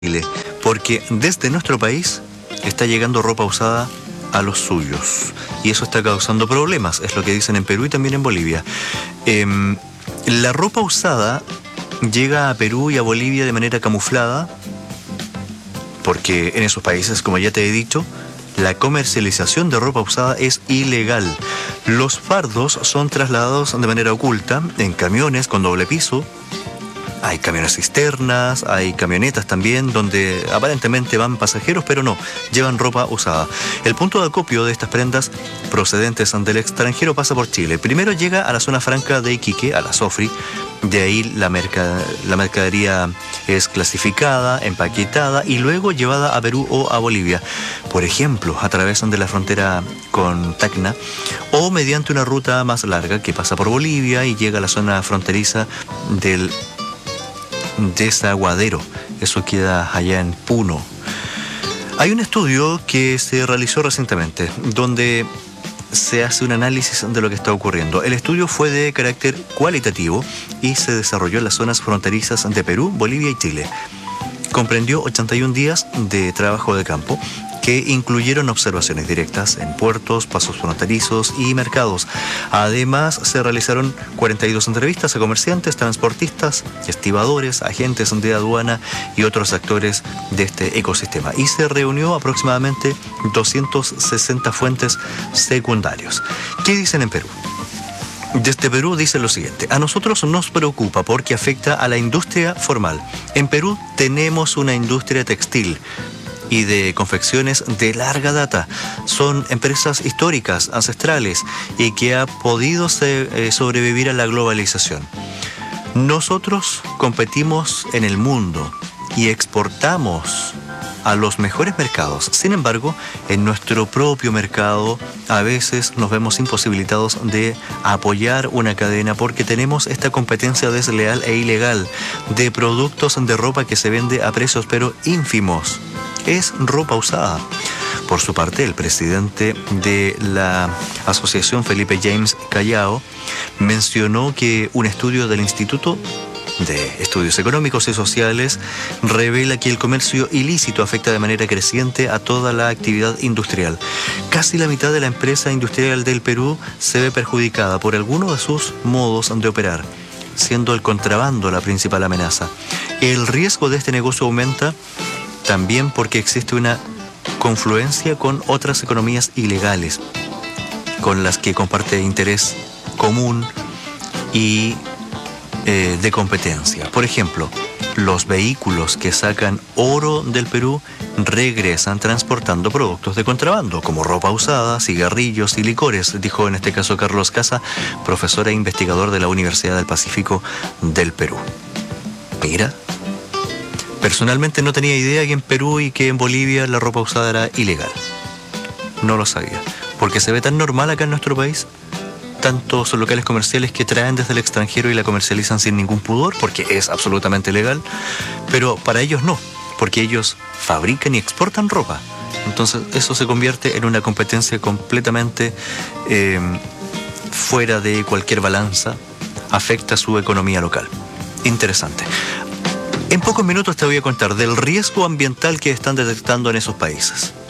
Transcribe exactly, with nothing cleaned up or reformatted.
Chile, porque desde nuestro país está llegando ropa usada a los suyos y eso está causando problemas, es lo que dicen en Perú y también en Bolivia. Eh, la ropa usada llega a Perú y a Bolivia de manera camuflada porque en esos países, como ya te he dicho, la comercialización de ropa usada es ilegal. Los fardos son trasladados de manera oculta en camiones con doble piso. Hay camiones cisternas, hay camionetas también donde aparentemente van pasajeros, pero no, llevan ropa usada. El punto de acopio de estas prendas procedentes del extranjero pasa por Chile. Primero llega a la zona franca de Iquique, a la Sofri. De ahí la, merca, la mercadería es clasificada, empaquetada y luego llevada a Perú o a Bolivia. Por ejemplo, a través de la frontera con Tacna o mediante una ruta más larga que pasa por Bolivia y llega a la zona fronteriza del Desaguadero. Eso queda allá en Puno. Hay un estudio que se realizó recientemente donde se hace un análisis de lo que está ocurriendo. El estudio fue de carácter cualitativo y se desarrolló en las zonas fronterizas de Perú, Bolivia y Chile. Comprendió ochenta y un días de trabajo de campo que incluyeron observaciones directas en puertos, pasos fronterizos y mercados. Además, se realizaron cuarenta y dos entrevistas a comerciantes, transportistas, estibadores, agentes de aduana y otros actores de este ecosistema. Y se reunió aproximadamente doscientas sesenta fuentes secundarios. ¿Qué dicen en Perú? Desde Perú dicen lo siguiente: a nosotros nos preocupa porque afecta a la industria formal. En Perú tenemos una industria textil y de confecciones de larga data. Son empresas históricas, ancestrales y que ha podido sobrevivir a la globalización. Nosotros competimos en el mundo y exportamos a los mejores mercados. Sin embargo, en nuestro propio mercado a veces nos vemos imposibilitados de apoyar una cadena porque tenemos esta competencia desleal e ilegal de productos de ropa que se vende a precios pero ínfimos. Es ropa usada. Por su parte, el presidente de la asociación, Felipe James Callao, mencionó que un estudio del Instituto de Estudios Económicos y Sociales revela que el comercio ilícito afecta de manera creciente a toda la actividad industrial. Casi la mitad de la empresa industrial del Perú se ve perjudicada por alguno de sus modos de operar, siendo el contrabando la principal amenaza. El riesgo de este negocio aumenta también porque existe una confluencia con otras economías ilegales, con las que comparte interés común y eh, de competencia. Por ejemplo, los vehículos que sacan oro del Perú regresan transportando productos de contrabando, como ropa usada, cigarrillos y licores, dijo en este caso Carlos Casa, profesor e investigador de la Universidad del Pacífico del Perú. Mira. Personalmente no tenía idea que en Perú y que en Bolivia la ropa usada era ilegal. No lo sabía. Porque se ve tan normal acá en nuestro país. Tantos locales comerciales que traen desde el extranjero y la comercializan sin ningún pudor, porque es absolutamente legal. Pero para ellos no, porque ellos fabrican y exportan ropa. Entonces eso se convierte en una competencia completamente eh, fuera de cualquier balanza. Afecta su economía local. Interesante. En pocos minutos te voy a contar del riesgo ambiental que están detectando en esos países.